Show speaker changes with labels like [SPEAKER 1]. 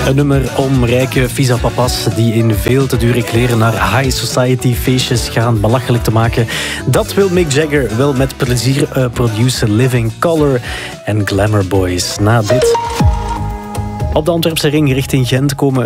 [SPEAKER 1] Een nummer om rijke visa-papa's die in veel te dure kleren naar high society feestjes gaan belachelijk te maken. Dat wil Mick Jagger wel met plezier produceren. Living Colour en Glamour Boys. Na dit... Op de Antwerpse ring richting Gent komen